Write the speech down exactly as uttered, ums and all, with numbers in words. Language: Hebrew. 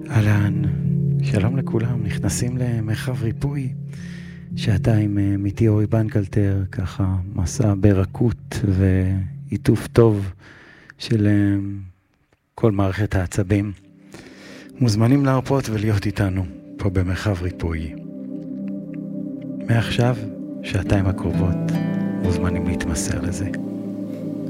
אהלן, שלום לכולם, נכנסים למרחב ריפוי, שעתיים איתי אורי בנקלטר, ככה מסע ברכות ועיטוף טוב של כל מערכת העצבים. מוזמנים להרפות ולהיות איתנו פה במרחב ריפוי. מעכשיו, שעתיים הקרובות, מוזמנים להתמסר לזה.